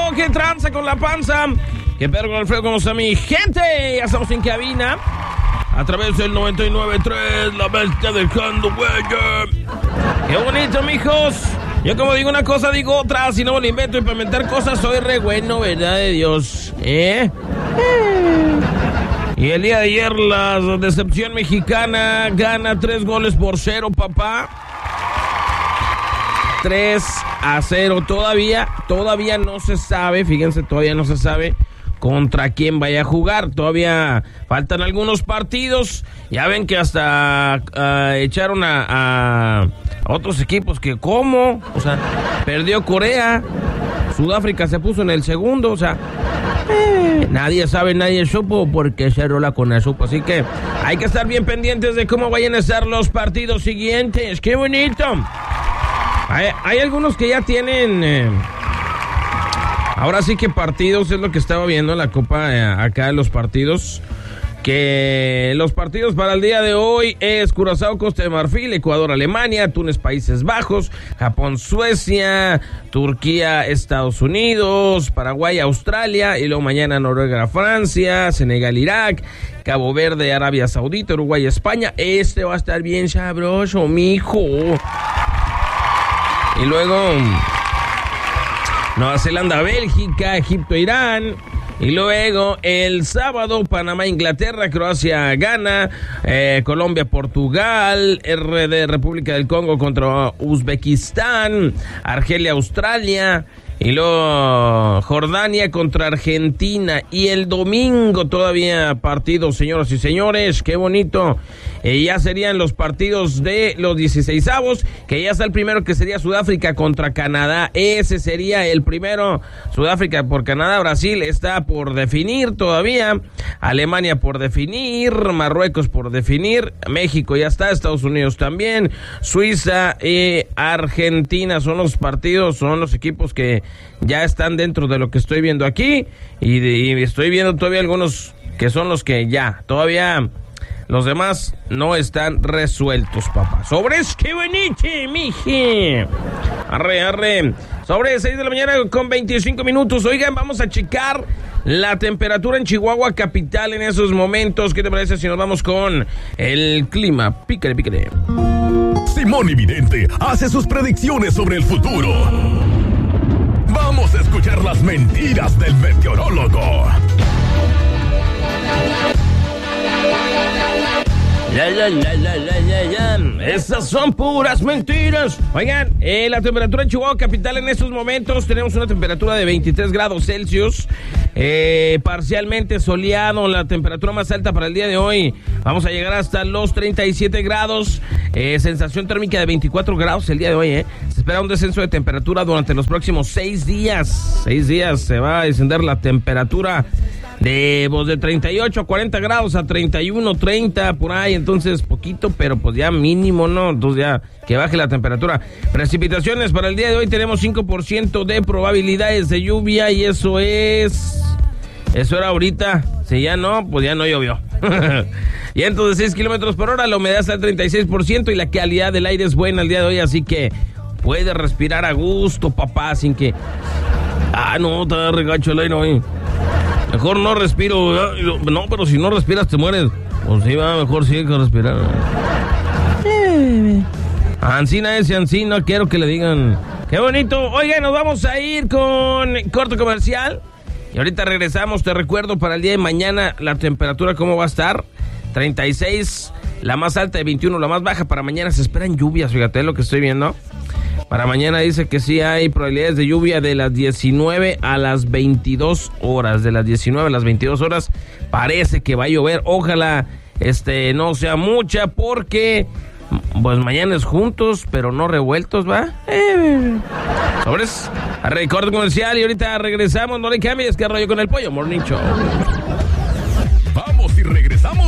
¿Qué tranza con la panza? ¿Qué perro con el frío? ¿Cómo está mi gente? Ya estamos en cabina. A través del 99.3, la bestia dejando huella. ¡Qué bonito, mijos! Yo como digo una cosa, digo otra. Si no me lo invento y para inventar cosas, soy re bueno, ¿verdad de Dios? Y el día de ayer, la decepción mexicana gana 3-0, papá. 3-0. Todavía no se sabe, fíjense, todavía no se sabe contra quién vaya a jugar. Todavía faltan algunos partidos. Ya ven que hasta echaron a otros equipos que ¿cómo? O sea, perdió Corea. Sudáfrica se puso en el segundo, o sea, nadie sabe, nadie supo porque se rola con el supo. Así que hay que estar bien pendientes de cómo vayan a estar los partidos siguientes. ¡Qué bonito! Hay algunos que ya tienen... ahora sí que partidos, es lo que estaba viendo en la Copa, acá en los partidos. Que los partidos para el día de hoy es Curazao, Costa de Marfil, Ecuador, Alemania, Túnez, Países Bajos, Japón, Suecia, Turquía, Estados Unidos, Paraguay, Australia, y luego mañana Noruega, Francia, Senegal, Irak, Cabo Verde, Arabia Saudita, Uruguay, España. Este va a estar bien sabroso, mijo. Y luego Nueva Zelanda, Bélgica, Egipto, Irán. Y luego el sábado Panamá, Inglaterra, Croacia, Ghana, Colombia, Portugal, República del Congo contra Uzbekistán, Argelia, Australia. Y luego Jordania contra Argentina. Y el domingo todavía partidos, señoras y señores. Qué bonito. Ya serían los partidos de los 16avos. Que ya está el primero, que sería Sudáfrica contra Canadá. Ese sería el primero. Sudáfrica por Canadá. Brasil está por definir todavía. Alemania por definir. Marruecos por definir. México ya está. Estados Unidos también. Suiza y Argentina son los partidos, son los equipos que ya están dentro de lo que estoy viendo aquí. Y estoy viendo todavía algunos que son los que ya todavía... Los demás no están resueltos, papá. Sobres, qué bonito, mije. Arre. Sobre 6 de la mañana con 25 minutos. Oigan, vamos a checar la temperatura en Chihuahua capital en esos momentos. ¿Qué te parece si nos vamos con el clima? Pícale. Simón Vidente hace sus predicciones sobre el futuro. Vamos a escuchar las mentiras del meteorólogo. Esas son puras mentiras. Oigan, la temperatura en Chihuahua capital en estos momentos tenemos una temperatura de 23 grados Celsius, parcialmente soleado. La temperatura más alta para el día de hoy vamos a llegar hasta los 37 grados, sensación térmica de 24 grados el día de hoy. Se espera un descenso de temperatura durante los próximos 6 días. 6 días se va a descender la temperatura de 38 a 40 grados a 31, 30 por ahí. Entonces poquito, pero pues ya mínimo, ¿no? Entonces ya que baje la temperatura. Precipitaciones para el día de hoy tenemos 5% de probabilidades de lluvia. Y eso era ahorita. Si ya no, pues ya no llovió. Y entonces 6 kilómetros por hora, la humedad está al 36% y la calidad del aire es buena el día de hoy, así que puedes respirar a gusto, papá, sin que... no, está regacho el aire hoy. Mejor no respiro, ¿verdad? No, pero si no respiras te mueres. Pues sí, va, mejor sí que respirar. Ancina, quiero que le digan. ¡Qué bonito! Oigan, nos vamos a ir con corto comercial. Y ahorita regresamos. Te recuerdo para el día de mañana la temperatura cómo va a estar. 36, la más alta de 21, la más baja. Para mañana se esperan lluvias, fíjate lo que estoy viendo. Para mañana dice que sí hay probabilidades de lluvia de las 19 a las 22 horas. De las 19 a las 22 horas parece que va a llover. Ojalá no sea mucha porque pues mañana es juntos, pero no revueltos, ¿va? Sobres, a recorte comercial y ahorita regresamos. No le cambies, que rollo con el pollo Morning Show. Vamos y regresamos.